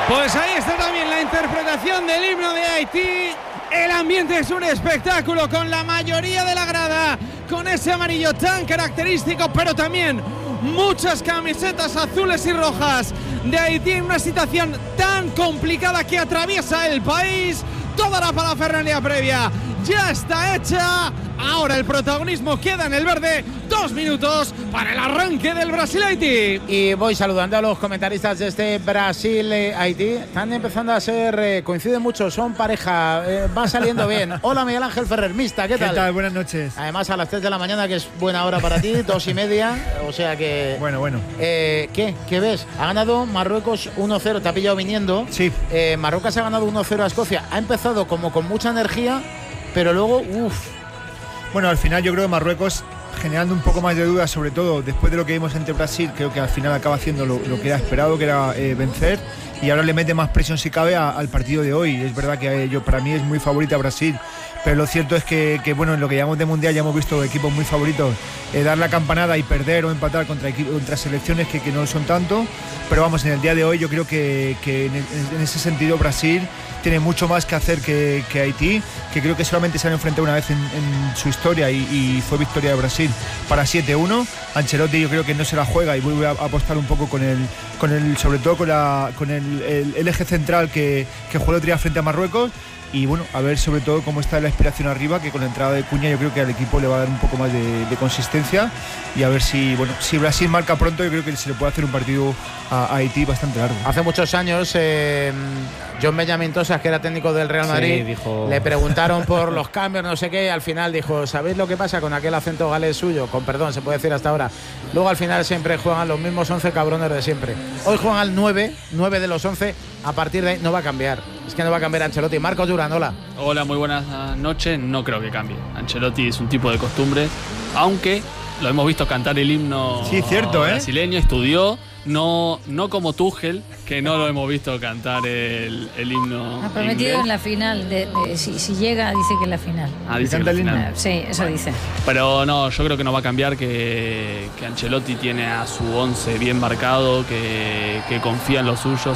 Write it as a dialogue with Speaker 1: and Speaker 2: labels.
Speaker 1: Pues ahí está también la interpretación del himno de Haití. El ambiente es un espectáculo con la mayoría de la grada, con ese amarillo tan característico, pero también muchas camisetas azules y rojas de Haití en una situación tan complicada que atraviesa el país. Toda la parafernalia previa ya está hecha. Ahora el protagonismo queda en el verde. 2 minutos para el arranque del Brasil-Haití.
Speaker 2: Y voy saludando a los comentaristas de este Brasil-Haití. Están empezando a ser, coinciden mucho, son pareja, va saliendo bien. Hola Miguel Ángel Ferrer, Mista, ¿qué tal?
Speaker 3: ¿Qué tal? Buenas noches.
Speaker 2: Además a las 3 de la mañana, que es buena hora para ti, 2:30, o sea que...
Speaker 3: Bueno.
Speaker 2: ¿Qué ves? Ha ganado Marruecos 1-0, te ha pillado viniendo.
Speaker 3: Sí.
Speaker 2: Marruecos ha ganado 1-0 a Escocia. Ha empezado como con mucha energía, pero luego,
Speaker 3: Bueno, al final yo creo que Marruecos, generando un poco más de dudas, sobre todo después de lo que vimos ante Brasil, creo que al final acaba haciendo lo que era esperado, que era vencer, y ahora le mete más presión si cabe al partido de hoy. Es verdad que para mí es muy favorita Brasil, pero lo cierto es que bueno, en lo que llamamos de Mundial ya hemos visto equipos muy favoritos dar la campanada y perder o empatar contra selecciones que no son tanto, pero vamos, en el día de hoy yo creo que en ese sentido Brasil tiene mucho más que hacer que Haití, que creo que solamente se han enfrentado una vez en su historia y fue victoria de Brasil para 7-1. Ancelotti yo creo que no se la juega y vuelve a apostar un poco con el sobre todo con el eje central que jugó el otro día frente a Marruecos. Y bueno, a ver sobre todo cómo está la inspiración arriba, que con la entrada de Cuña yo creo que al equipo le va a dar un poco más de consistencia, y a ver si Brasil marca pronto, yo creo que se le puede hacer un partido a Haití bastante largo.
Speaker 2: Hace muchos años John Benjamín Tosas, que era técnico del Real Madrid,
Speaker 4: dijo...
Speaker 2: le preguntaron por los cambios, no sé qué, y al final dijo, ¿sabéis lo que pasa con aquel acento galés suyo? Con perdón, se puede decir hasta ahora. Luego al final siempre juegan los mismos 11 cabrones de siempre. Hoy juegan al 9 de los 11, a partir de ahí no va a cambiar. Es que no va a cambiar Ancelotti. Marcos Durán, hola.
Speaker 4: Hola, muy buenas noches. No creo que cambie. Ancelotti es un tipo de costumbre, aunque lo hemos visto cantar el himno brasileño, estudió, no como Tuchel, que no lo hemos visto cantar el himno.
Speaker 5: Ha prometido
Speaker 4: inglés.
Speaker 5: en la final, si llega, dice que en la final.
Speaker 4: Dice que en la final.
Speaker 5: Sí, eso dice.
Speaker 4: Pero no, yo creo que no va a cambiar, que Ancelotti tiene a su 11 bien marcado, que confía en los suyos.